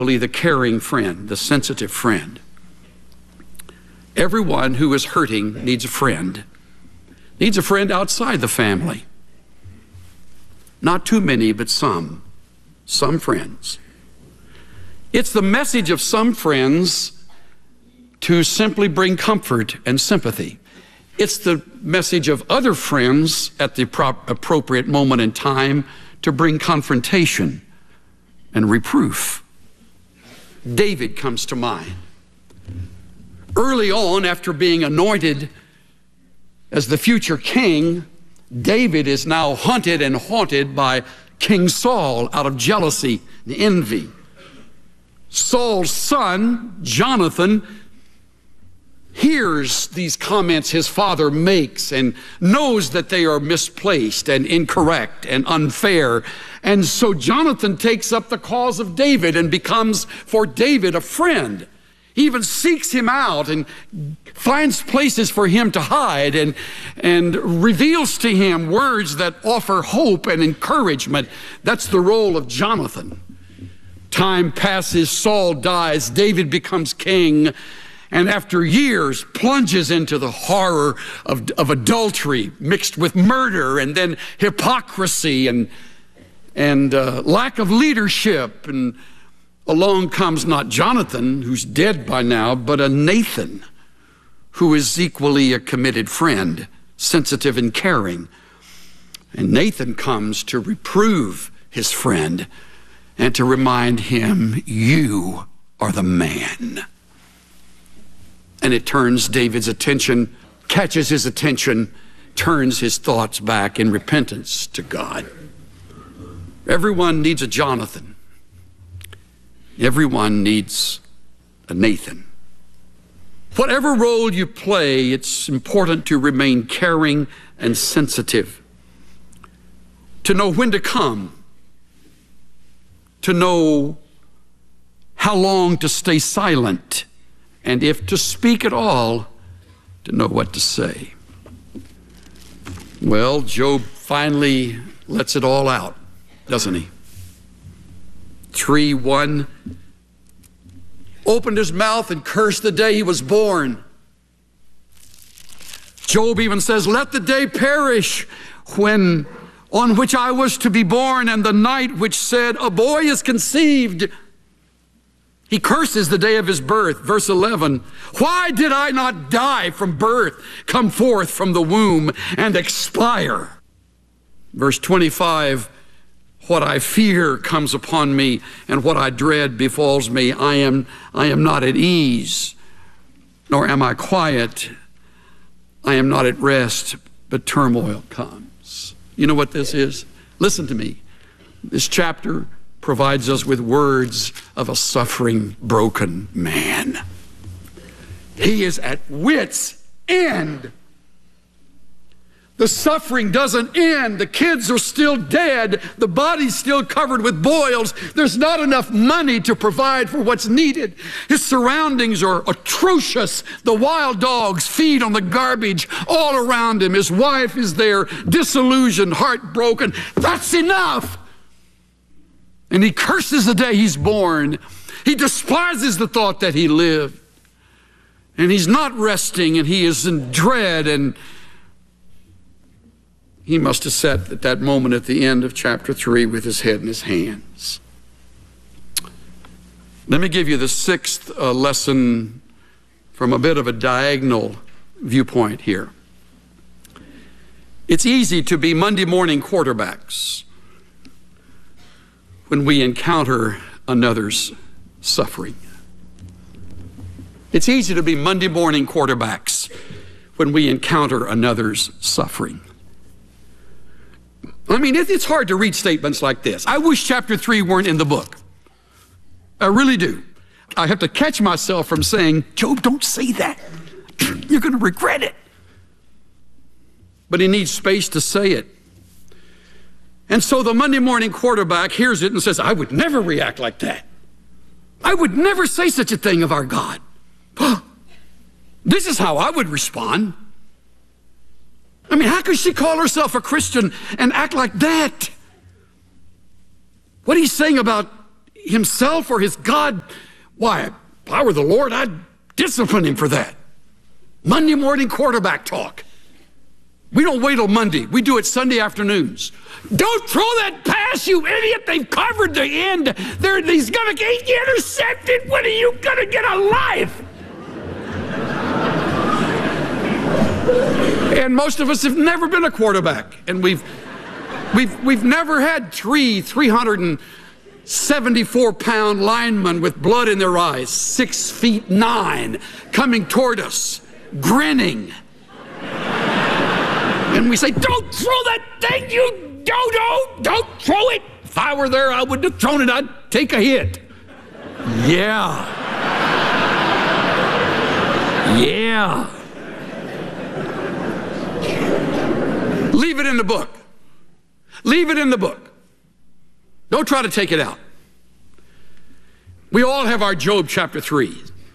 The caring friend, the sensitive friend. Everyone who is hurting needs a friend. Needs a friend outside the family. Not too many, but some friends. It's the message of some friends to simply bring comfort and sympathy. It's the message of other friends at the appropriate moment in time to bring confrontation and reproof. David comes to mind. Early on, after being anointed as the future king, David is now hunted and haunted by King Saul out of jealousy and envy. Saul's son, Jonathan, hears these comments his father makes and knows that they are misplaced and incorrect and unfair. And so Jonathan takes up the cause of David and becomes for David a friend. He even seeks him out and finds places for him to hide and reveals to him words that offer hope and encouragement. That's the role of Jonathan. Time passes, Saul dies, David becomes king, and after years plunges into the horror of adultery mixed with murder and then hypocrisy and lack of leadership. And along comes not Jonathan, who's dead by now, but a Nathan, who is equally a committed friend, sensitive and caring. And Nathan comes to reprove his friend and to remind him, you are the man. And it turns David's attention, catches his attention, turns his thoughts back in repentance to God. Everyone needs a Jonathan. Everyone needs a Nathan. Whatever role you play, it's important to remain caring and sensitive, to know when to come, to know how long to stay silent, and if to speak at all, to know what to say. Well, Job finally lets it all out, doesn't he? 3:1, opened his mouth and cursed the day he was born. Job even says, let the day perish on which I was to be born, and the night which said, a boy is conceived. He curses the day of his birth. Verse 11, why did I not die from birth, come forth from the womb, and expire? Verse 25, what I fear comes upon me, and what I dread befalls me. I am not at ease, nor am I quiet. I am not at rest, but turmoil comes. You know what this is? Listen to me. This chapter provides us with words of a suffering, broken man. He is at wit's end. The suffering doesn't end. The kids are still dead. The body's still covered with boils. There's not enough money to provide for what's needed. His surroundings are atrocious. The wild dogs feed on the garbage all around him. His wife is there, disillusioned, heartbroken. That's enough. And he curses the day he's born. He despises the thought that he lived. And he's not resting, and he is in dread, and he must have sat at that moment at the end of chapter 3 with his head in his hands. Let me give you the sixth lesson from a bit of a diagonal viewpoint here. It's easy to be Monday morning quarterbacks when we encounter another's suffering. It's easy to be Monday morning quarterbacks when we encounter another's suffering. I mean, it's hard to read statements like this. I wish chapter 3 weren't in the book. I really do. I have to catch myself from saying, Job, don't say that. You're going to regret it. But he needs space to say it. And so the Monday morning quarterback hears it and says, I would never react like that. I would never say such a thing of our God. This is how I would respond. I mean, how could she call herself a Christian and act like that? What he's saying about himself or his God, why, if I were the Lord, I'd discipline him for that. Monday morning quarterback talk. We don't wait till Monday. We do it Sunday afternoons. Don't throw that pass, you idiot. They've covered the end. He's going to get intercepted. When are you going to get a life? And most of us have never been a quarterback. And we've never had 374-pound linemen with blood in their eyes, 6'9", coming toward us, grinning. And we say, don't throw that thing, you dodo! Don't throw it! If I were there, I wouldn't have thrown it. I'd take a hit. Yeah. Yeah. Leave it in the book. Leave it in the book. Don't try to take it out. We all have our Job chapter 3.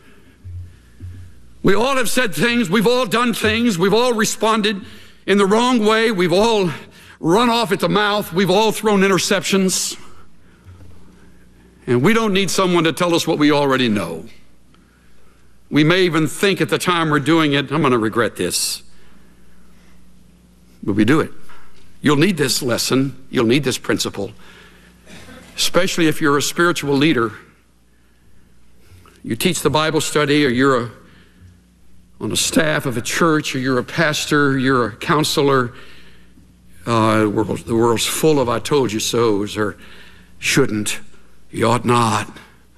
We all have said things. We've all done things. We've all responded in the wrong way. We've all run off at the mouth. We've all thrown interceptions. And we don't need someone to tell us what we already know. We may even think at the time we're doing it, I'm going to regret this. But we do it. You'll need this lesson. You'll need this principle. Especially if you're a spiritual leader. You teach the Bible study, or you're on the staff of a church, or you're a pastor, you're a counselor. The world's full of I told you so's, or shouldn't, you ought not.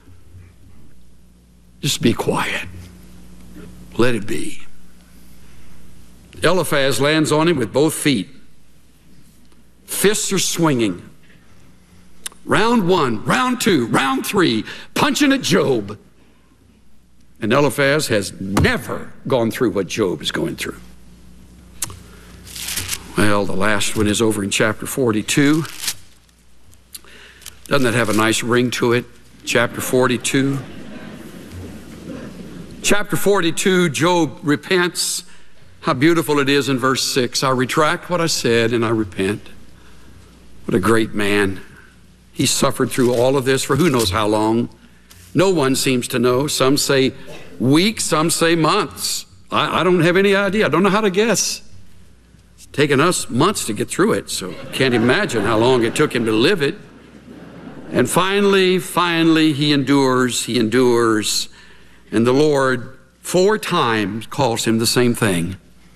Just be quiet. Let it be. Eliphaz lands on him with both feet. Fists are swinging. Round 1, round 2, round 3, punching at Job. And Eliphaz has never gone through what Job is going through. Well, the last one is over in chapter 42. Doesn't that have a nice ring to it? Chapter 42. Chapter 42, Job repents. How beautiful it is in verse 6. I retract what I said and I repent. What a great man. He suffered through all of this for who knows how long. No one seems to know. Some say weeks, some say months. I don't have any idea. I don't know how to guess. It's taken us months to get through it, so I can't imagine how long it took him to live it. And finally, he endures. And the Lord 4 times calls him the same thing.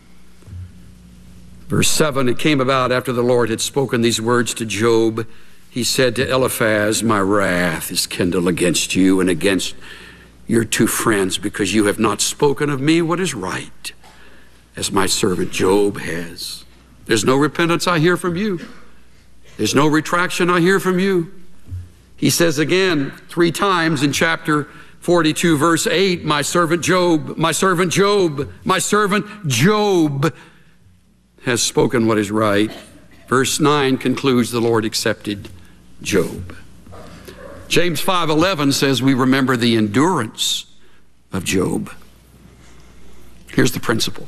Verse 7, it came about after the Lord had spoken these words to Job. He said to Eliphaz, my wrath is kindled against you and against your 2 friends, because you have not spoken of me what is right, as my servant Job has. There's no repentance I hear from you. There's no retraction I hear from you. He says again 3 times in chapter 42, verse 8, my servant Job has spoken what is right. Verse 9 concludes, the Lord accepted Job. James 5:11 says we remember the endurance of Job. Here's the principle.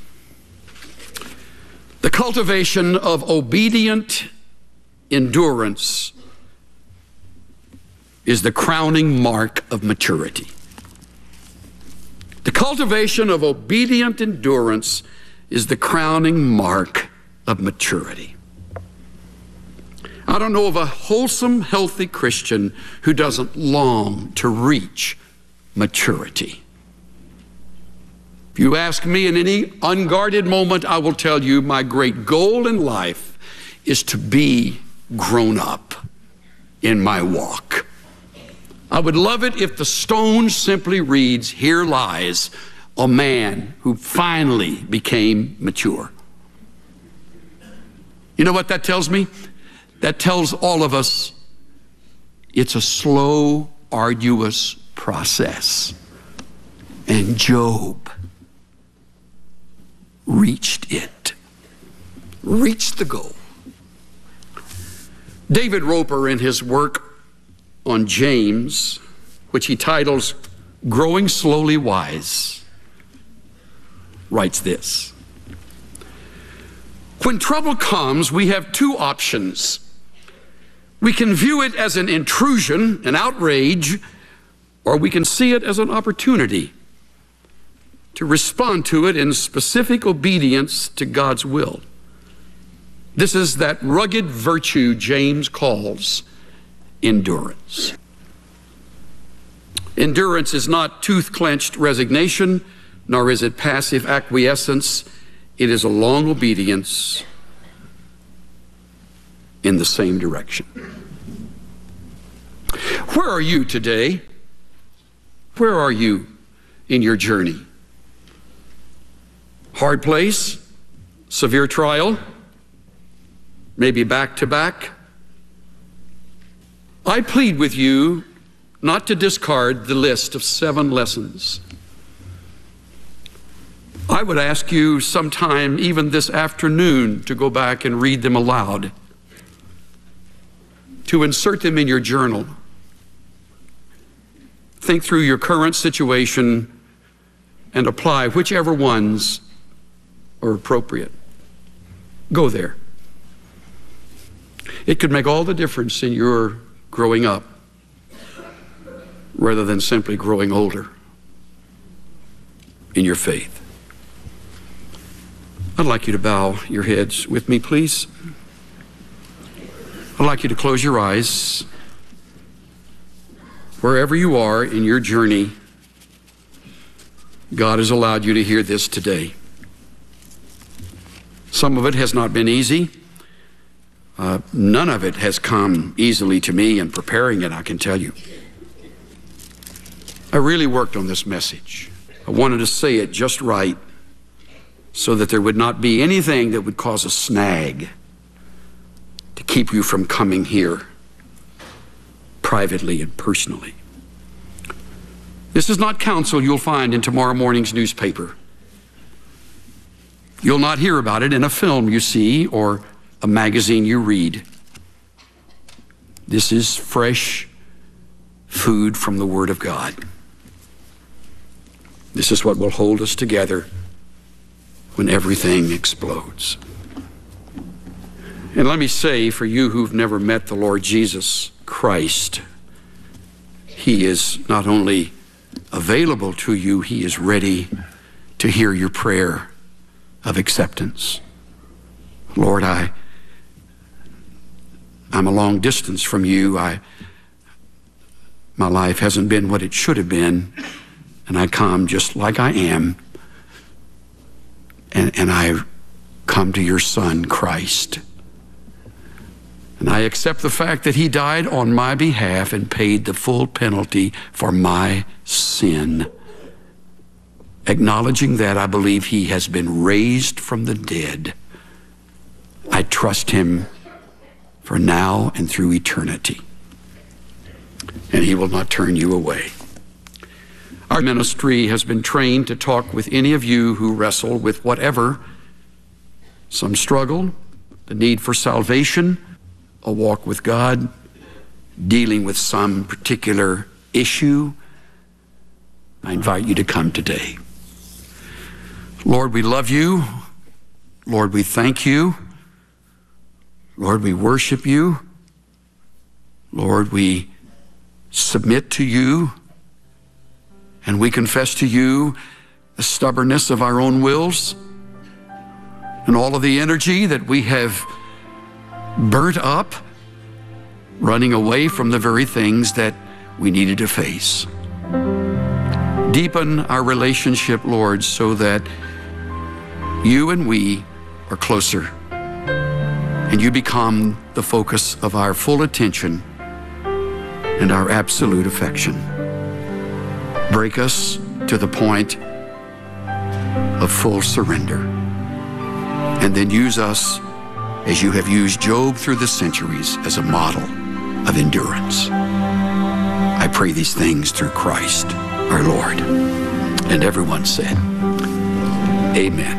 The cultivation of obedient endurance is the crowning mark of maturity. The cultivation of obedient endurance is the crowning mark of maturity. I don't know of a wholesome, healthy Christian who doesn't long to reach maturity. If you ask me in any unguarded moment, I will tell you my great goal in life is to be grown up in my walk. I would love it if the stone simply reads, here lies a man who finally became mature. You know what that tells me? That tells all of us it's a slow, arduous process. And Job reached it, reached the goal. David Roper, in his work on James, which he titles Growing Slowly Wise, writes this: when trouble comes, we have 2 options. We can view it as an intrusion, an outrage, or we can see it as an opportunity to respond to it in specific obedience to God's will. This is that rugged virtue James calls endurance. Endurance is not tooth-clenched resignation, nor is it passive acquiescence. It is a long obedience in the same direction. Where are you today? Where are you in your journey? Hard place? Severe trial? Maybe back to back? I plead with you not to discard the list of 7 lessons. I would ask you sometime, even this afternoon, to go back and read them aloud, to insert them in your journal. Think through your current situation and apply whichever ones are appropriate. Go there. It could make all the difference in your growing up rather than simply growing older in your faith. I'd like you to bow your heads with me, please. I'd like you to close your eyes. Wherever you are in your journey, God has allowed you to hear this today. Some of it has not been easy. None of it has come easily to me in preparing it, I can tell you. I really worked on this message. I wanted to say it just right so that there would not be anything that would cause a snag to keep you from coming here privately and personally. This is not counsel you'll find in tomorrow morning's newspaper. You'll not hear about it in a film you see or a magazine you read. This is fresh food from the Word of God. This is what will hold us together when everything explodes. And let me say, for you who've never met the Lord Jesus Christ, He is not only available to you, He is ready to hear your prayer of acceptance. Lord, I'm a long distance from you. My life hasn't been what it should have been, and I come just like I am, and I come to your Son, Christ. And I accept the fact that He died on my behalf and paid the full penalty for my sin. Acknowledging that, I believe He has been raised from the dead. I trust Him for now and through eternity. And He will not turn you away. Our ministry has been trained to talk with any of you who wrestle with whatever, some struggle, the need for salvation, a walk with God, dealing with some particular issue. I invite you to come today. Lord, we love you. Lord, we thank you. Lord, we worship you. Lord, we submit to you, and we confess to you the stubbornness of our own wills and all of the energy that we have burnt up running away from the very things that we needed to face. Deepen our relationship, Lord, so that you and we are closer, and you become the focus of our full attention and our absolute affection. Break us to the point of full surrender, and then use us as you have used Job through the centuries as a model of endurance. I pray these things through Christ our Lord. And everyone said, amen.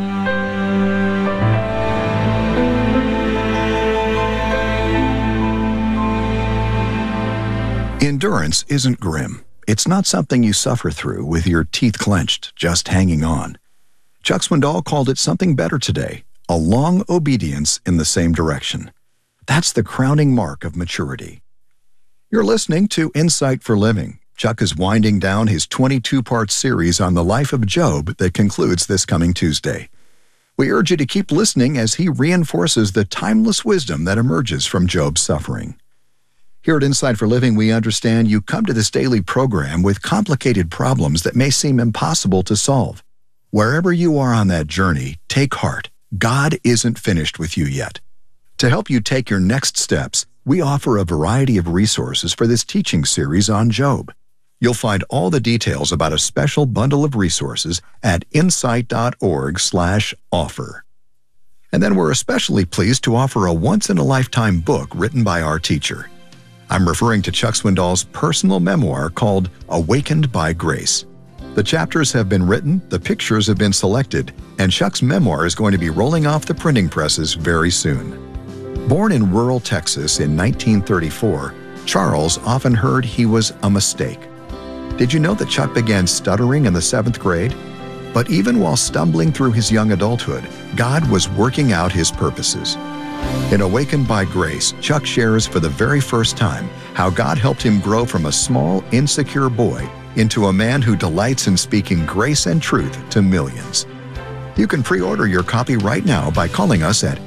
Endurance isn't grim. It's not something you suffer through with your teeth clenched, just hanging on. Chuck Swindoll called it something better today, a long obedience in the same direction. That's the crowning mark of maturity. You're listening to Insight for Living. Chuck is winding down his 22-part series on the life of Job that concludes this coming Tuesday. We urge you to keep listening as he reinforces the timeless wisdom that emerges from Job's suffering. Here at Insight for Living, we understand you come to this daily program with complicated problems that may seem impossible to solve. Wherever you are on that journey, take heart. God isn't finished with you yet. To help you take your next steps, we offer a variety of resources for this teaching series on Job. You'll find all the details about a special bundle of resources at insight.org/offer. And then we're especially pleased to offer a once-in-a-lifetime book written by our teacher. I'm referring to Chuck Swindoll's personal memoir called Awakened by Grace. The chapters have been written, the pictures have been selected, and Chuck's memoir is going to be rolling off the printing presses very soon. Born in rural Texas in 1934, Charles often heard he was a mistake. Did you know that Chuck began stuttering in the 7th grade? But even while stumbling through his young adulthood, God was working out his purposes. In Awakened by Grace, Chuck shares for the very first time how God helped him grow from a small, insecure boy into a man who delights in speaking grace and truth to millions. You can pre-order your copy right now by calling us at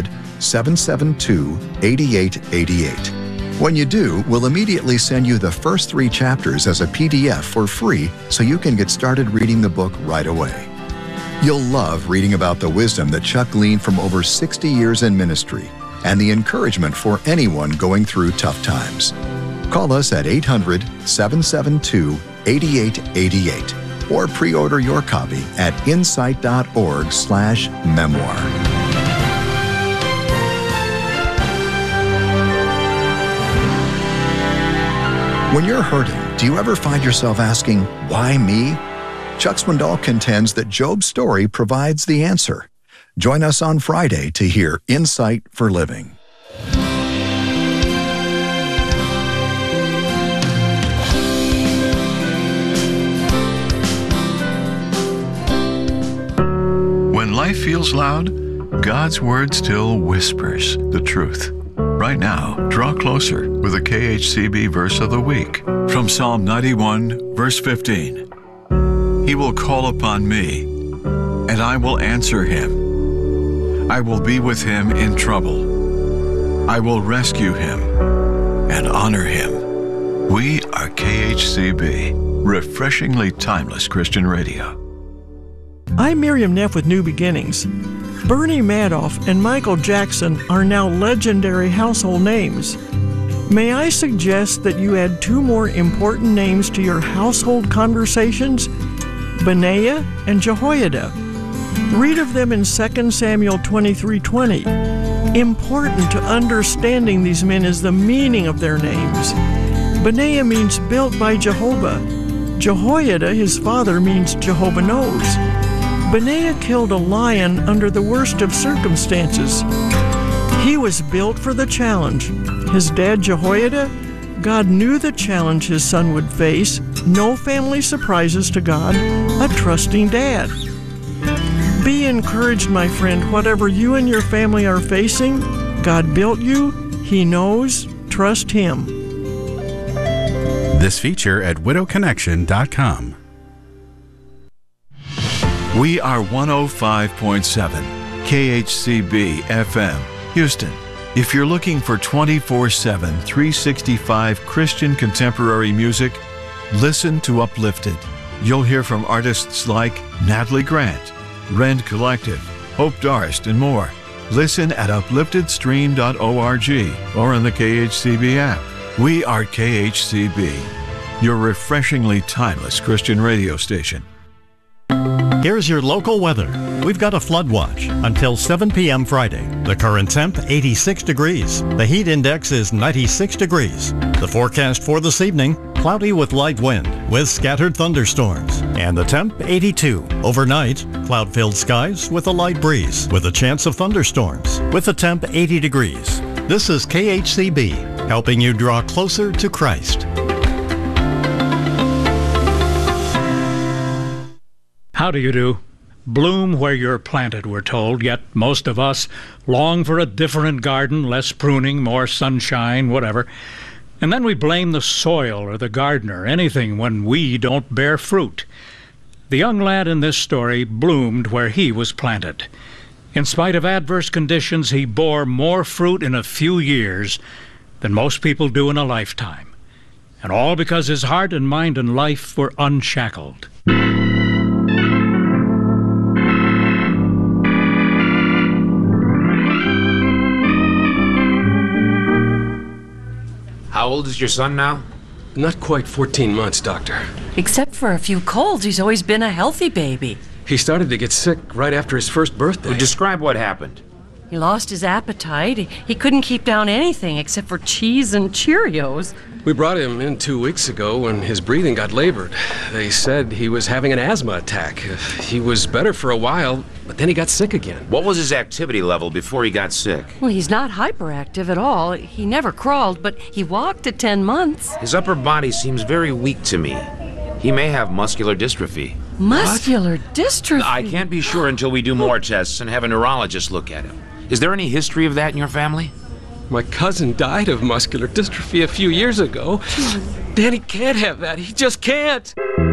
800-772-8888. When you do, we'll immediately send you the first 3 chapters as a PDF for free so you can get started reading the book right away. You'll love reading about the wisdom that Chuck gleaned from over 60 years in ministry and the encouragement for anyone going through tough times. Call us at 800-772-8888 or pre-order your copy at insight.org/memoir. When you're hurting, do you ever find yourself asking, why me? Chuck Swindoll contends that Job's story provides the answer. Join us on Friday to hear Insight for Living. When life feels loud, God's Word still whispers the truth. Right now, draw closer with a KHCB verse of the week from Psalm 91, verse 15. He will call upon me, and I will answer him. I will be with him in trouble. I will rescue him and honor him. We are KHCB, refreshingly timeless Christian radio. I'm Miriam Neff with New Beginnings. Bernie Madoff and Michael Jackson are now legendary household names. May I suggest that you add 2 more important names to your household conversations? Benaiah and Jehoiada. Read of them in 2 Samuel 23:20. Important to understanding these men is the meaning of their names. Benaiah means built by Jehovah. Jehoiada, his father, means Jehovah knows. Benaiah killed a lion under the worst of circumstances. He was built for the challenge. His dad, Jehoiada, God knew the challenge his son would face. No family surprises to God, a trusting dad. Be encouraged, my friend. Whatever you and your family are facing, God built you. He knows. Trust Him. This feature at widowconnection.com. We are 105.7 KHCB FM, Houston. If you're looking for 24/7, 365 Christian contemporary music, listen to Uplifted. You'll hear from artists like Natalie Grant, Rend Collective, Hope Darst, and more. Listen at upliftedstream.org or on the KHCB app. We are KHCB, your refreshingly timeless Christian radio station. Here's your local weather. We've got a flood watch until 7 p.m. Friday. The current temp, 86 degrees. The heat index is 96 degrees. The forecast for this evening, cloudy with light wind with scattered thunderstorms. And the temp, 82. Overnight, cloud-filled skies with a light breeze with a chance of thunderstorms with the temp, 80 degrees. This is KHCB, helping you draw closer to Christ. How do you do? Bloom where you're planted, we're told, yet most of us long for a different garden, less pruning, more sunshine, whatever. And then we blame the soil or the gardener, anything, when we don't bear fruit. The young lad in this story bloomed where he was planted. In spite of adverse conditions, he bore more fruit in a few years than most people do in a lifetime. And all because his heart and mind and life were unshackled. How old is your son now? Not quite 14 months, Doctor. Except for a few colds, he's always been a healthy baby. He started to get sick right after his first birthday. Well, describe what happened. He lost his appetite. He couldn't keep down anything except for cheese and Cheerios. We brought him in 2 weeks ago when his breathing got labored. They said he was having an asthma attack. He was better for a while, but then he got sick again. What was his activity level before he got sick? Well, he's not hyperactive at all. He never crawled, but he walked at 10 months. His upper body seems very weak to me. He may have muscular dystrophy. Muscular dystrophy? I can't be sure until we do more tests and have a neurologist look at him. Is there any history of that in your family? My cousin died of muscular dystrophy a few years ago. Danny can't have that. He just can't.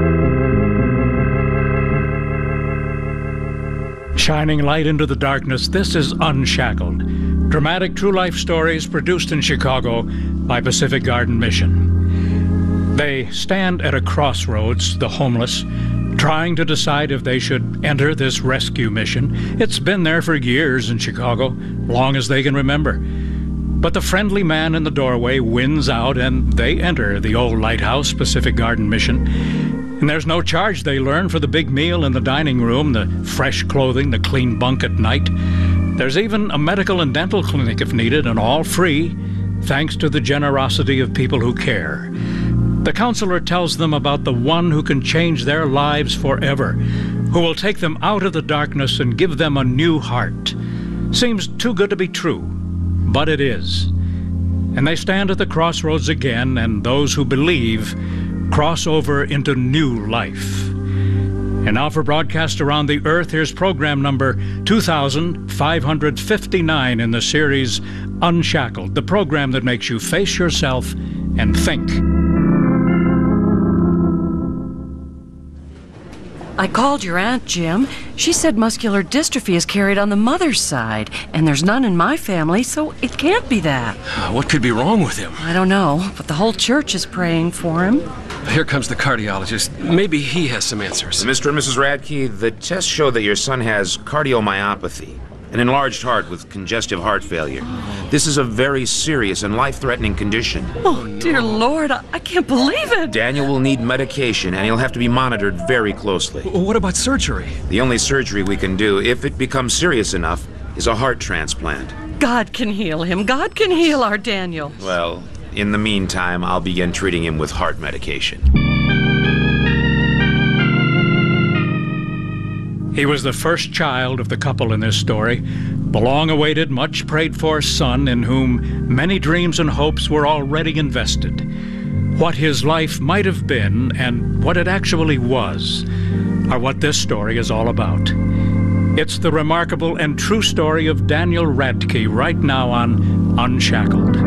Shining light into the darkness, this is Unshackled. Dramatic true life stories produced in Chicago by Pacific Garden Mission. They stand at a crossroads, the homeless, trying to decide if they should enter this rescue mission. It's been there for years in Chicago, long as they can remember. But the friendly man in the doorway wins out, and they enter the old lighthouse, Pacific Garden Mission. And there's no charge, they learn, for the big meal in the dining room, the fresh clothing, the clean bunk at night. There's even a medical and dental clinic if needed, and all free, thanks to the generosity of people who care. The counselor tells them about the one who can change their lives forever, who will take them out of the darkness and give them a new heart. Seems too good to be true, but it is. And they stand at the crossroads again, and those who believe cross over into new life. And now for broadcast around the earth, here's program number 2559 in the series Unshackled, the program that makes you face yourself and think. I called your aunt, Jim. She said muscular dystrophy is carried on the mother's side, and there's none in my family, so it can't be that. What could be wrong with him? I don't know, but the whole church is praying for him. Here comes the cardiologist. Maybe he has some answers. Mr. and Mrs. Radke, the tests show that your son has cardiomyopathy, an enlarged heart with congestive heart failure. This is a very serious and life-threatening condition. Oh, dear Lord, I can't believe it. Daniel will need medication, and he'll have to be monitored very closely. What about surgery? The only surgery we can do, if it becomes serious enough, is a heart transplant. God can heal him. God can heal our Daniel. Well, in the meantime, I'll begin treating him with heart medication. He was the first child of the couple in this story, the long-awaited, much-prayed-for son in whom many dreams and hopes were already invested. What his life might have been and what it actually was are what this story is all about. It's the remarkable and true story of Daniel Radke right now on Unshackled.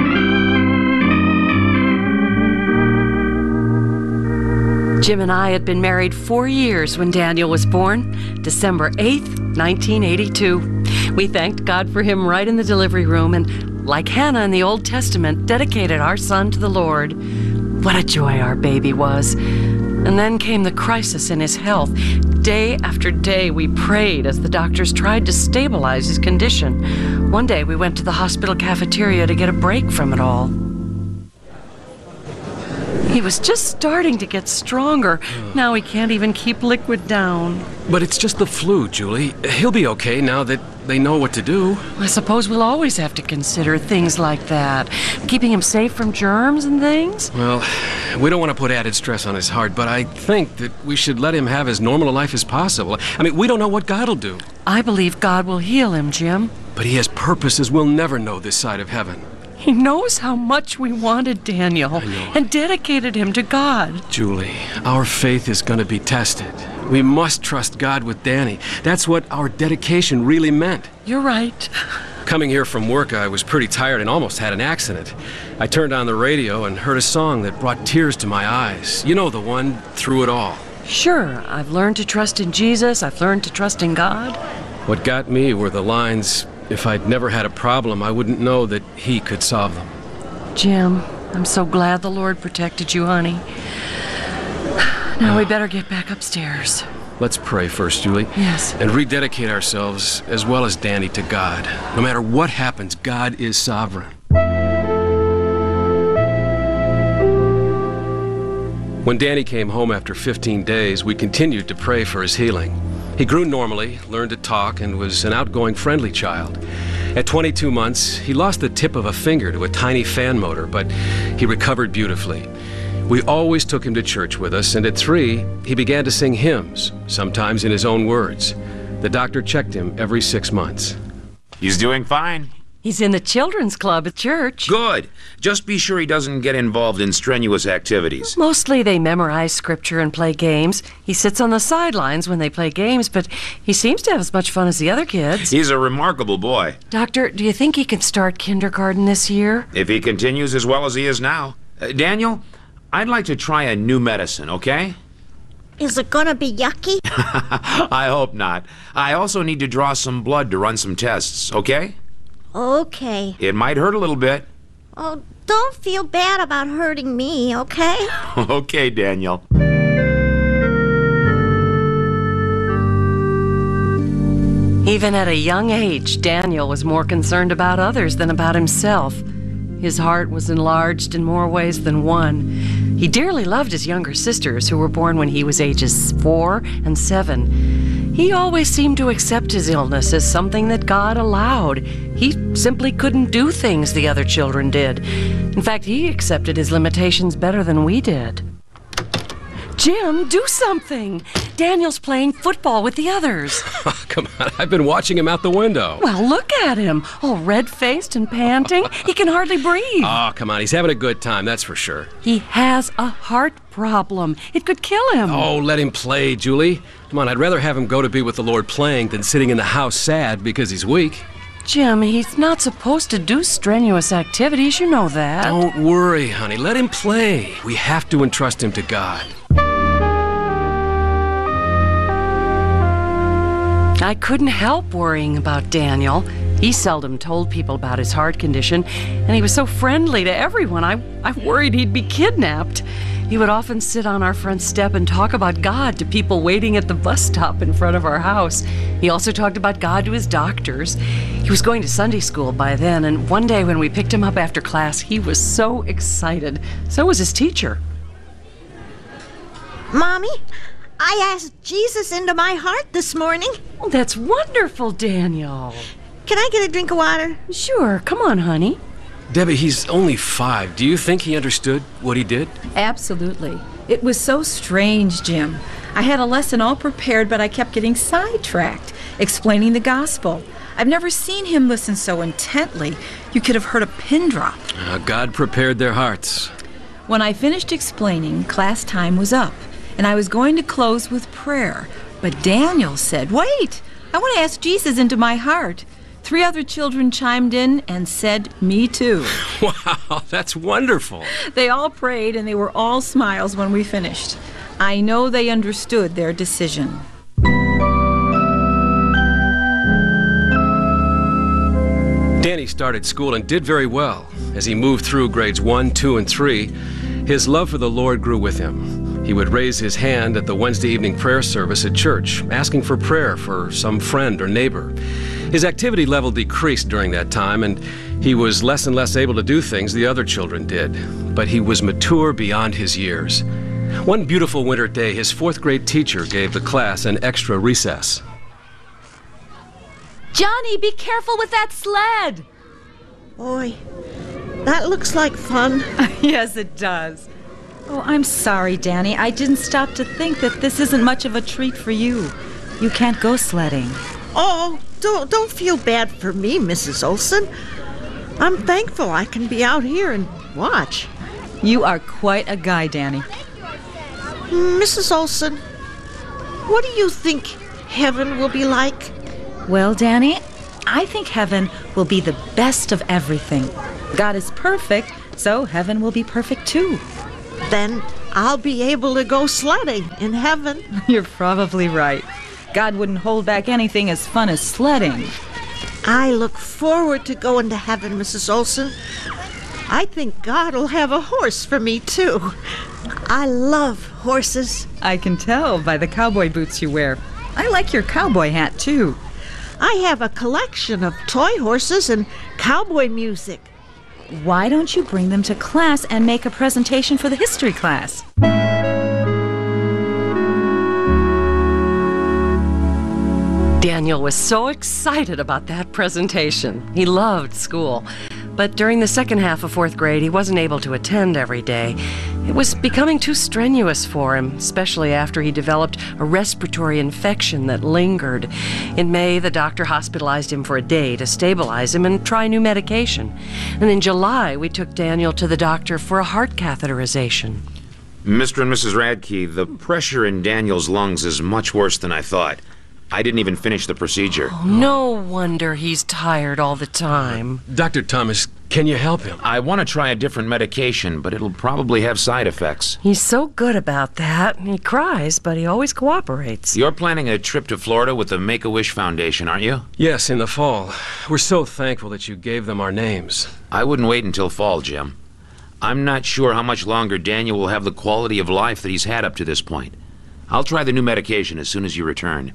Jim and I had been married 4 years when Daniel was born, December 8th, 1982. We thanked God for him right in the delivery room and, like Hannah in the Old Testament, dedicated our son to the Lord. What a joy our baby was. And then came the crisis in his health. Day after day we prayed as the doctors tried to stabilize his condition. One day we went to the hospital cafeteria to get a break from it all. He was just starting to get stronger. Now he can't even keep liquid down. But it's just the flu, Julie. He'll be okay now that they know what to do. I suppose we'll always have to consider things like that. Keeping him safe from germs and things. Well, we don't want to put added stress on his heart, but I think that we should let him have as normal a life as possible. I mean, we don't know what God will do. I believe God will heal him, Jim. But he has purposes we'll never know this side of heaven. He knows how much we wanted Daniel and dedicated him to God. Julie, our faith is going to be tested. We must trust God with Danny. That's what our dedication really meant. You're right. Coming here from work, I was pretty tired and almost had an accident. I turned on the radio and heard a song that brought tears to my eyes. You know the one, Through It All. Sure, I've learned to trust in Jesus. I've learned to trust in God. What got me were the lines, if I'd never had a problem, I wouldn't know that He could solve them. Jim, I'm so glad the Lord protected you, honey. Now we better get back upstairs. Let's pray first, Julie. Yes. And rededicate ourselves, as well as Danny, to God. No matter what happens, God is sovereign. When Danny came home after 15 days, we continued to pray for his healing. He grew normally, learned to talk, and was an outgoing, friendly child. At 22 months, he lost the tip of a finger to a tiny fan motor, but he recovered beautifully. We always took him to church with us, and at 3, he began to sing hymns, sometimes in his own words. The doctor checked him every 6 months. He's doing fine. He's in the children's club at church. Good. Just be sure he doesn't get involved in strenuous activities. Mostly they memorize scripture and play games. He sits on the sidelines when they play games, but he seems to have as much fun as the other kids. He's a remarkable boy. Doctor, do you think he can start kindergarten this year? If he continues as well as he is now. Daniel, I'd like to try a new medicine, okay? Is it gonna be yucky? I hope not. I also need to draw some blood to run some tests, okay? Okay. It might hurt a little bit. Oh, don't feel bad about hurting me, okay? Okay, Daniel. Even at a young age, Daniel was more concerned about others than about himself. His heart was enlarged in more ways than one. He dearly loved his younger sisters, who were born when he was ages 4 and 7. He always seemed to accept his illness as something that God allowed. He simply couldn't do things the other children did. In fact, he accepted his limitations better than we did. Jim, do something! Daniel's playing football with the others. Come on, I've been watching him out the window. Well, look at him, all red-faced and panting. He can hardly breathe. Oh, come on, he's having a good time, that's for sure. He has a heart problem. It could kill him. Oh, let him play, Julie. Come on, I'd rather have him go to be with the Lord playing than sitting in the house sad because he's weak. Jim, he's not supposed to do strenuous activities, you know that. Don't worry, honey. Let him play. We have to entrust him to God. I couldn't help worrying about Daniel. He seldom told people about his heart condition, and he was so friendly to everyone. I worried he'd be kidnapped. He would often sit on our front step and talk about God to people waiting at the bus stop in front of our house. He also talked about God to his doctors. He was going to Sunday school by then, and one day when we picked him up after class, he was so excited. So was his teacher. Mommy, I asked Jesus into my heart this morning. Oh, that's wonderful, Daniel. Can I get a drink of water? Sure. Come on, honey. Debbie, he's only 5. Do you think he understood what he did? Absolutely. It was so strange, Jim. I had a lesson all prepared, but I kept getting sidetracked, explaining the gospel. I've never seen him listen so intently. You could have heard a pin drop. God prepared their hearts. When I finished explaining, class time was up, and I was going to close with prayer. But Daniel said, "Wait, I want to ask Jesus into my heart." 3 other children chimed in and said, "Me too." Wow, that's wonderful. They all prayed, and they were all smiles when we finished. I know they understood their decision. Danny started school and did very well. As he moved through grades 1, 2, and 3, his love for the Lord grew with him. He would raise his hand at the Wednesday evening prayer service at church, asking for prayer for some friend or neighbor. His activity level decreased during that time, and he was less and less able to do things the other children did. But he was mature beyond his years. One beautiful winter day, his 4th grade teacher gave the class an extra recess. Johnny, be careful with that sled! Boy, that looks like fun. Yes, it does. Oh, I'm sorry, Danny. I didn't stop to think that this isn't much of a treat for you. You can't go sledding. Oh, don't feel bad for me, Mrs. Olson. I'm thankful I can be out here and watch. You are quite a guy, Danny. Mrs. Olson, What do you think heaven will be like? Well, Danny, I think heaven will be the best of everything. God is perfect, so heaven will be perfect too. Then I'll be able to go sledding in heaven. You're probably right. God wouldn't hold back anything as fun as sledding. I look forward to going to heaven, Mrs. Olson. I think God will have a horse for me, too. I love horses. I can tell by the cowboy boots you wear. I like your cowboy hat, too. I have a collection of toy horses and cowboy music. Why don't you bring them to class and make a presentation for the history class? Daniel was so excited about that presentation. He loved school. But during the second half of 4th grade, he wasn't able to attend every day. It was becoming too strenuous for him, especially after he developed a respiratory infection that lingered. In May, the doctor hospitalized him for a day to stabilize him and try new medication. And in July, we took Daniel to the doctor for a heart catheterization. Mr. and Mrs. Radke, the pressure in Daniel's lungs is much worse than I thought. I didn't even finish the procedure. Oh, no wonder he's tired all the time. Dr. Thomas, can you help him? I want to try a different medication, but it'll probably have side effects. He's so good about that. He cries, but he always cooperates. You're planning a trip to Florida with the Make-A-Wish Foundation, aren't you? Yes, in the fall. We're so thankful that you gave them our names. I wouldn't wait until fall, Jim. I'm not sure how much longer Daniel will have the quality of life that he's had up to this point. I'll try the new medication as soon as you return.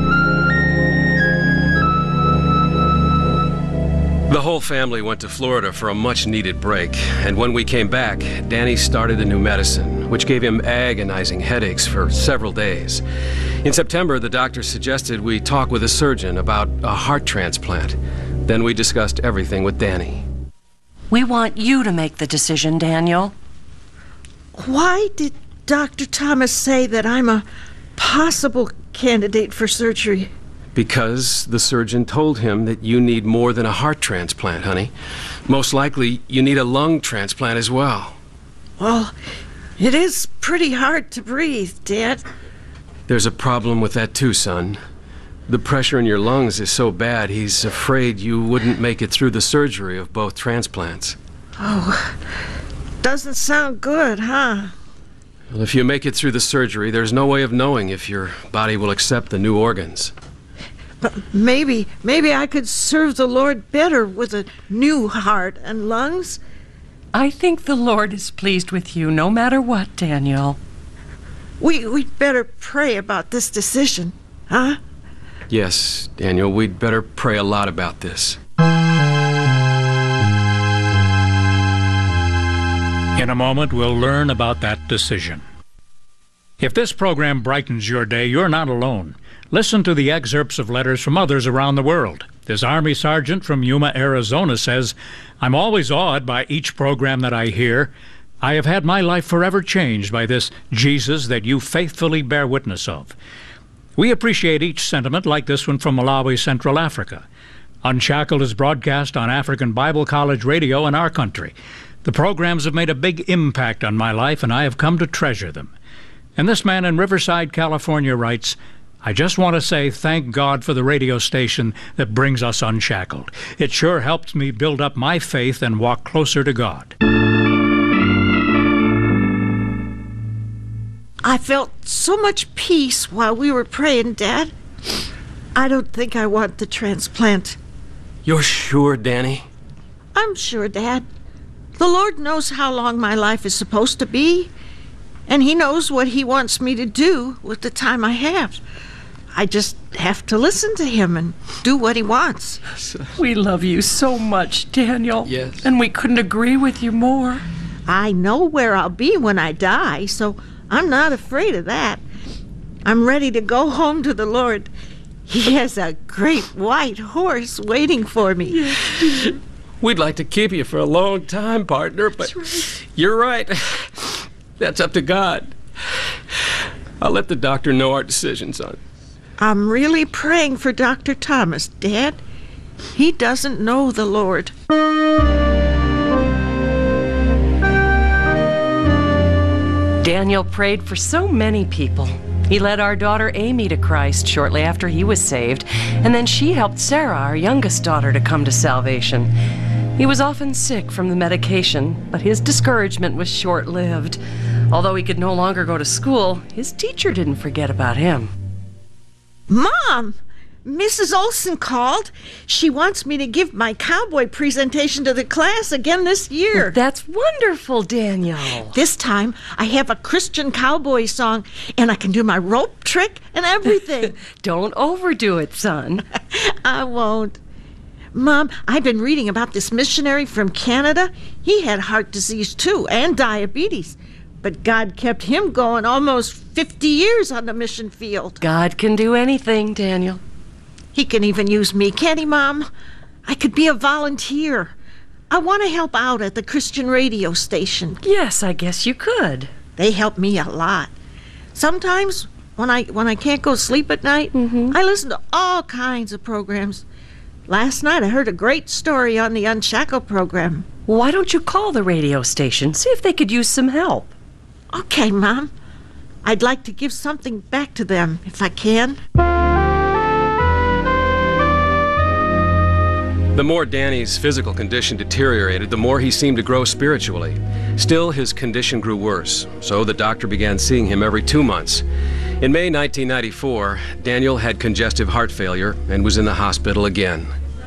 The whole family went to Florida for a much-needed break, and when we came back, Danny started a new medicine, which gave him agonizing headaches for several days. In September, the doctor suggested we talk with a surgeon about a heart transplant. Then we discussed everything with Danny. We want you to make the decision, Daniel. Why did Dr. Thomas say that I'm a possible candidate for surgery? Because the surgeon told him that you need more than a heart transplant, honey. Most likely, you need a lung transplant as well. Well, it is pretty hard to breathe, Dad. There's a problem with that too, son. The pressure in your lungs is so bad, he's afraid you wouldn't make it through the surgery of both transplants. Oh, doesn't sound good, huh? Well, if you make it through the surgery, there's no way of knowing if your body will accept the new organs. But maybe I could serve the Lord better with a new heart and lungs. I think the Lord is pleased with you no matter what, Daniel. We'd better pray about this decision, huh? Yes, Daniel, we'd better pray a lot about this. In a moment, we'll learn about that decision. If this program brightens your day, you're not alone. Listen to the excerpts of letters from others around the world. This Army sergeant from Yuma, Arizona says, "I'm always awed by each program that I hear. I have had my life forever changed by this Jesus that you faithfully bear witness of." We appreciate each sentiment like this one from Malawi, Central Africa. Unshackled is broadcast on African Bible College Radio in our country. The programs have made a big impact on my life, and I have come to treasure them. And this man in Riverside, California writes, "I just want to say thank God for the radio station that brings us Unshackled. It sure helps me build up my faith and walk closer to God." I felt so much peace while we were praying, Dad. I don't think I want the transplant. You're sure, Danny? I'm sure, Dad. The Lord knows how long my life is supposed to be, and He knows what He wants me to do with the time I have. I just have to listen to Him and do what He wants. We love you so much, Daniel. Yes. And we couldn't agree with you more. I know where I'll be when I die, so I'm not afraid of that. I'm ready to go home to the Lord. He has a great white horse waiting for me. We'd like to keep you for a long time, partner, but you're right. That's up to God. I'll let the doctor know our decision, son. I'm really praying for Dr. Thomas, Dad. He doesn't know the Lord. Daniel prayed for so many people. He led our daughter Amy to Christ shortly after he was saved, and then she helped Sarah, our youngest daughter, to come to salvation. He was often sick from the medication, but his discouragement was short-lived. Although he could no longer go to school, his teacher didn't forget about him. Mom! Mrs. Olson called. She wants me to give my cowboy presentation to the class again this year. That's wonderful, Daniel. This time, I have a Christian cowboy song, and I can do my rope trick and everything. Don't overdo it, son. I won't. Mom, I've been reading about this missionary from Canada. He had heart disease, too, and diabetes. But God kept him going almost 50 years on the mission field. God can do anything, Daniel. He can even use me, can't he, Mom? I could be a volunteer. I want to help out at the Christian radio station. Yes, I guess you could. They help me a lot. Sometimes, when I can't go sleep at night, I listen to all kinds of programs. Last night, I heard a great story on the Unshackled program. Why don't you call the radio station, see if they could use some help? Okay, Mom. I'd like to give something back to them, if I can. The more Danny's physical condition deteriorated, the more he seemed to grow spiritually. Still, his condition grew worse, so the doctor began seeing him every 2 months. In May 1994, Daniel had congestive heart failure and was in the hospital again.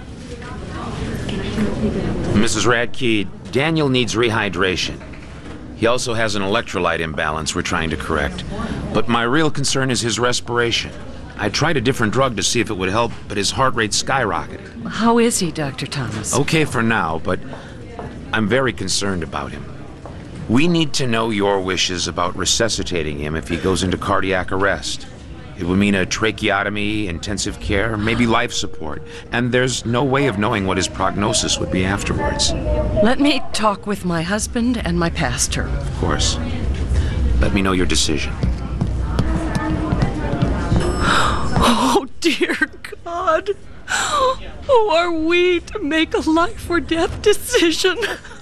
Mrs. Radke, Daniel needs rehydration. He also has an electrolyte imbalance we're trying to correct. But my real concern is his respiration. I tried a different drug to see if it would help, but his heart rate skyrocketed. How is he, Dr. Thomas? Okay for now, but I'm very concerned about him. We need to know your wishes about resuscitating him if he goes into cardiac arrest. It would mean a tracheotomy, intensive care, maybe life support. And there's no way of knowing what his prognosis would be afterwards. Let me talk with my husband and my pastor. Of course. Let me know your decision. Oh, dear God. Who are we to make a life or death decision?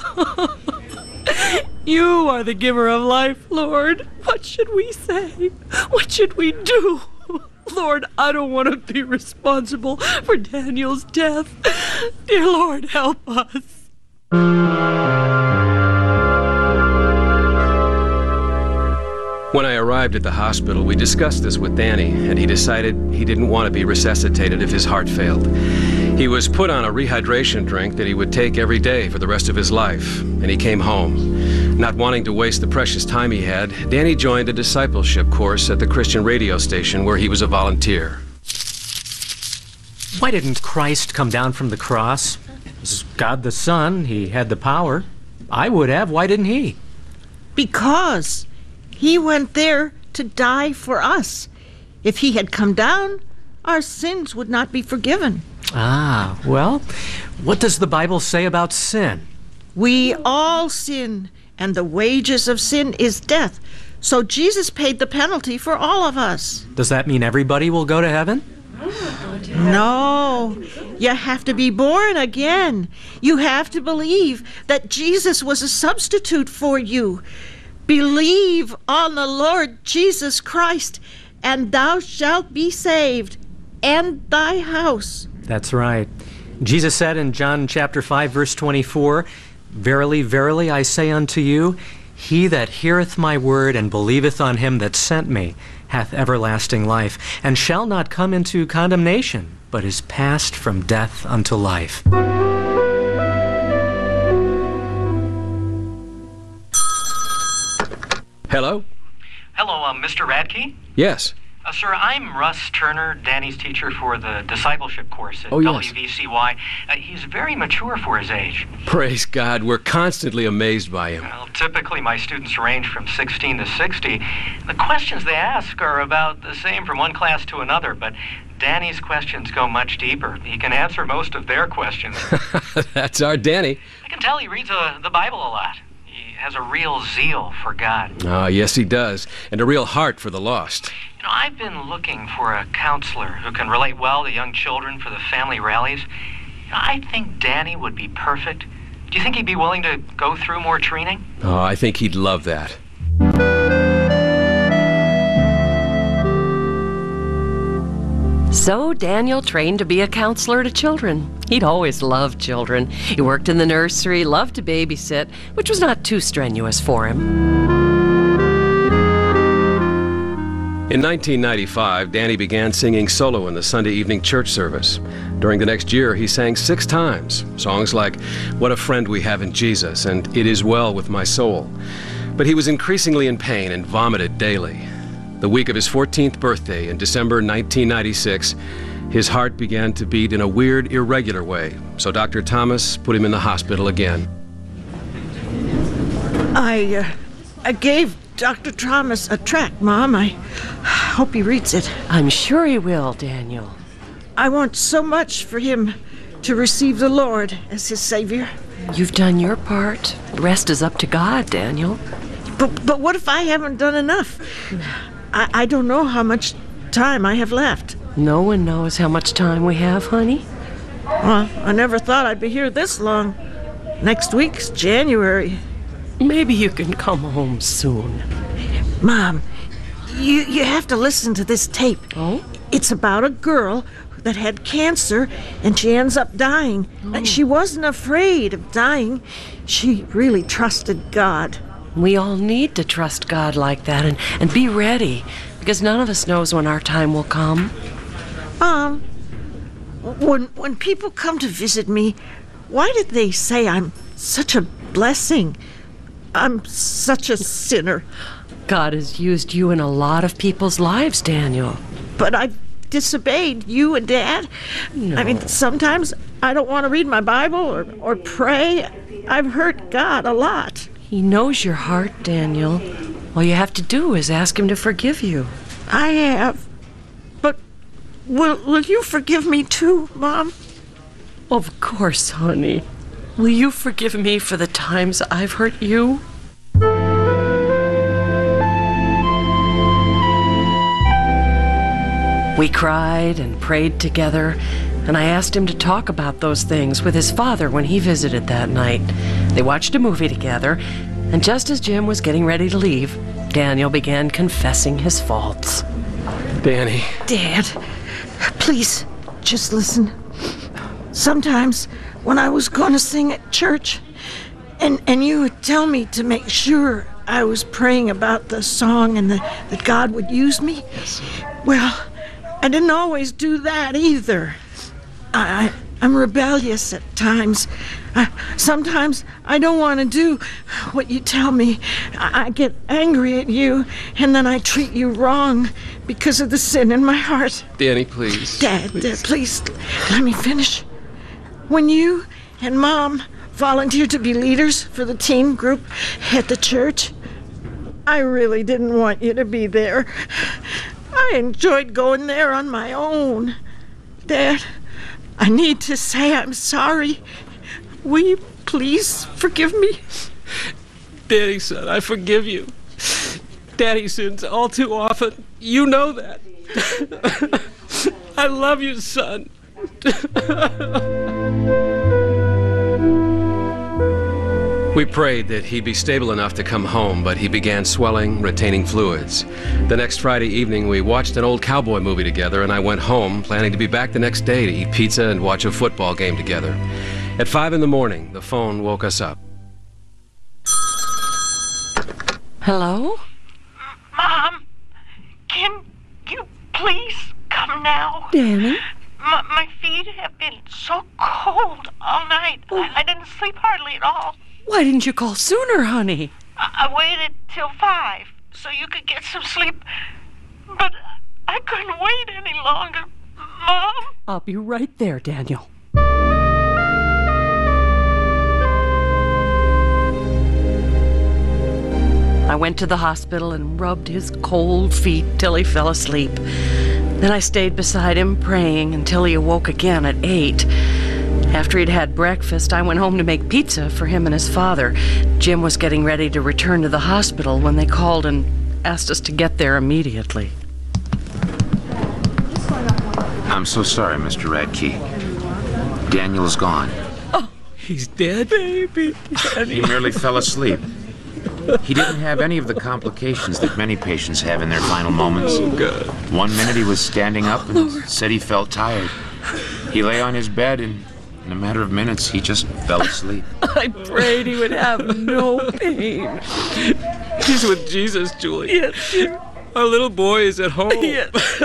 You are the giver of life, Lord. What should we say? What should we do? Lord, I don't want to be responsible for Daniel's death. Dear Lord, help us. When I arrived at the hospital, we discussed this with Danny, and he decided he didn't want to be resuscitated if his heart failed. He was put on a rehydration drink that he would take every day for the rest of his life, and he came home. Not wanting to waste the precious time he had, Danny joined a discipleship course at the Christian radio station where he was a volunteer. Why didn't Christ come down from the cross? This is God the Son. He had the power. I would have. Why didn't he? Because he went there to die for us. If he had come down, our sins would not be forgiven. Ah, well, what does the Bible say about sin? We all sin, and the wages of sin is death. So Jesus paid the penalty for all of us. Does that mean everybody will go to heaven? No, you have to be born again. You have to believe that Jesus was a substitute for you. Believe on the Lord Jesus Christ, and thou shalt be saved, and thy house. That's right. Jesus said in John chapter 5, verse 24, Verily, verily, I say unto you, he that heareth my word and believeth on him that sent me hath everlasting life, and shall not come into condemnation, but is passed from death unto life. Hello? Hello, Mr. Radke? Yes. Sir, I'm Russ Turner, Danny's teacher for the discipleship course at yes. WVCY. He's very mature for his age. Praise God, we're constantly amazed by him. Well, typically my students range from 16 to 60. The questions they ask are about the same from one class to another, but Danny's questions go much deeper. He can answer most of their questions. That's our Danny. I can tell he reads the Bible a lot. He has a real zeal for God. Yes, he does, and a real heart for the lost. You know, I've been looking for a counselor who can relate well to young children for the family rallies. You know, I think Danny would be perfect. Do you think he'd be willing to go through more training? I think he'd love that. So Daniel trained to be a counselor to children. He'd always loved children. He worked in the nursery, loved to babysit, which was not too strenuous for him. In 1995, Danny began singing solo in the Sunday evening church service. During the next year, he sang 6 times, songs like What a Friend We Have in Jesus and It Is Well With My Soul. But he was increasingly in pain and vomited daily. The week of his 14th birthday in December 1996, his heart began to beat in a weird, irregular way, so Dr. Thomas put him in the hospital again. I gave Dr. Thomas a tract, Mom. I hope he reads it. I'm sure he will, Daniel. I want so much for him to receive the Lord as his Savior. You've done your part. The rest is up to God, Daniel. But what if I haven't done enough? I don't know how much time I have left. No one knows how much time we have, honey. Well, I never thought I'd be here this long. Next week's January. Maybe you can come home soon. Mom, you have to listen to this tape. Oh? It's about a girl that had cancer, and she ends up dying. And she wasn't afraid of dying. She really trusted God. We all need to trust God like that and be ready, because none of us knows when our time will come. Mom, when people come to visit me, why did they say I'm such a blessing? I'm such a sinner. God has used you in a lot of people's lives, Daniel. But I've disobeyed you and Dad. No. I mean, sometimes I don't want to read my Bible or pray. I've hurt God a lot. He knows your heart, Daniel. All you have to do is ask him to forgive you. I have. But will you forgive me too, Mom? Of course, honey. Will you forgive me for the times I've hurt you? We cried and prayed together, and I asked him to talk about those things with his father when he visited that night. They watched a movie together, and just as Jim was getting ready to leave, Daniel began confessing his faults. Danny. Dad, please, just listen. Sometimes when I was going to sing at church, and you would tell me to make sure I was praying about the song and that God would use me, well, I didn't always do that either. I'm rebellious at times. Sometimes I don't want to do what you tell me. I get angry at you, and then I treat you wrong because of the sin in my heart. Danny, please. Dad, please let me finish. When you and Mom volunteered to be leaders for the teen group at the church, I really didn't want you to be there. I enjoyed going there on my own. Dad, I need to say I'm sorry. Will you please forgive me? Danny, son, I forgive you. Daddy sins all too often. You know that. I love you, son. We prayed that he'd be stable enough to come home, but he began swelling, retaining fluids. The next Friday evening, we watched an old cowboy movie together, and I went home, planning to be back the next day to eat pizza and watch a football game together. At 5 a.m, the phone woke us up. Hello? Mom, can you please come now? Danny? My feet have been so cold all night. I didn't sleep hardly at all. Why didn't you call sooner, honey? I waited till 5 so you could get some sleep, but I couldn't wait any longer. Mom? I'll be right there, Daniel. I went to the hospital and rubbed his cold feet till he fell asleep. Then I stayed beside him praying until he awoke again at 8. After he'd had breakfast, I went home to make pizza for him and his father. Jim was getting ready to return to the hospital when they called and asked us to get there immediately. I'm so sorry, Mr. Radke. Daniel's gone. Oh, he's dead? Baby. He merely fell asleep. He didn't have any of the complications that many patients have in their final moments. Oh, God. One minute he was standing up and said he felt tired. He lay on his bed and in a matter of minutes he just fell asleep. I prayed he would have no pain. He's with Jesus, Julie. Yes. Our little boy is at home. Yes.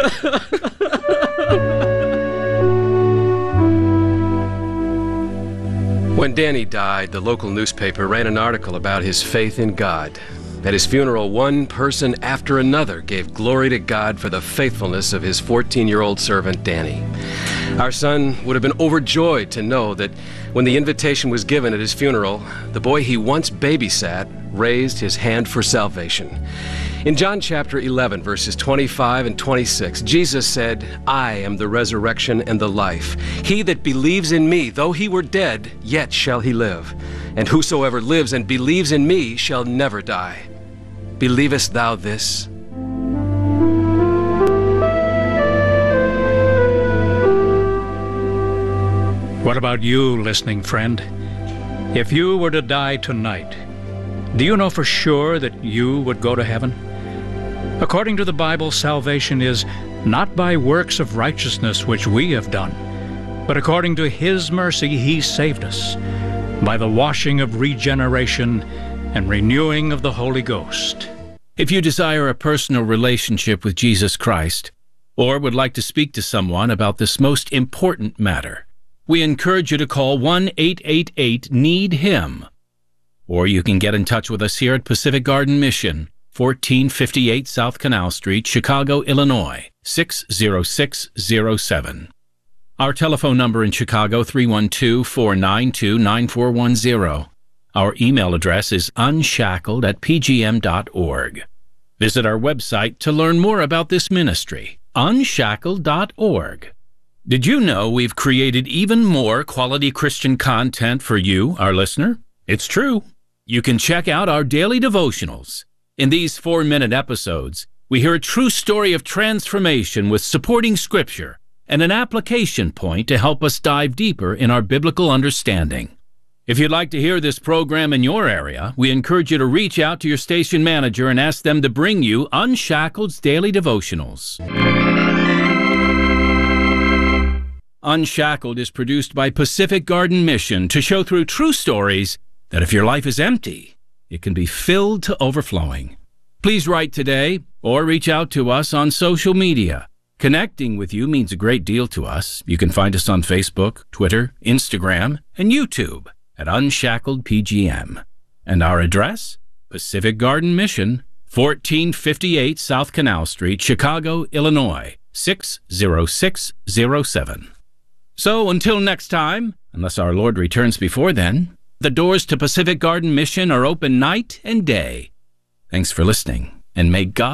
When Danny died, the local newspaper ran an article about his faith in God. At his funeral, one person after another gave glory to God for the faithfulness of his 14-year-old servant, Danny. Our son would have been overjoyed to know that when the invitation was given at his funeral, the boy he once babysat raised his hand for salvation. In John chapter 11, verses 25 and 26, Jesus said, "I am the resurrection and the life. He that believes in me, though he were dead, yet shall he live. And whosoever lives and believes in me shall never die. Believest thou this?" What about you, listening friend? If you were to die tonight, do you know for sure that you would go to heaven? According to the Bible, salvation is not by works of righteousness which we have done, but according to His mercy He saved us, by the washing of regeneration and renewing of the Holy Ghost. If you desire a personal relationship with Jesus Christ, or would like to speak to someone about this most important matter, we encourage you to call 1-888-NEED-HIM. Or you can get in touch with us here at Pacific Garden Mission, 1458 South Canal Street, Chicago, Illinois, 60607. Our telephone number in Chicago, 312-492-9410. Our email address is unshackled@pgm.org. Visit our website to learn more about this ministry, unshackled.org. Did you know we've created even more quality Christian content for you, our listener? It's true. You can check out our daily devotionals. In these 4-minute episodes, we hear a true story of transformation with supporting scripture and an application point to help us dive deeper in our biblical understanding. If you'd like to hear this program in your area, we encourage you to reach out to your station manager and ask them to bring you Unshackled's Daily Devotionals. Unshackled is produced by Pacific Garden Mission to show through true stories that if your life is empty, it can be filled to overflowing. Please write today or reach out to us on social media. Connecting with you means a great deal to us. You can find us on Facebook, Twitter, Instagram, and YouTube at Unshackled PGM. And our address? Pacific Garden Mission, 1458 South Canal Street, Chicago, Illinois, 60607. So until next time, unless our Lord returns before then, the doors to Pacific Garden Mission are open night and day. Thanks for listening, and may God